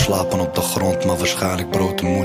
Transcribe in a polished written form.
slapen op de grond, maar waarschijnlijk brood en moeder.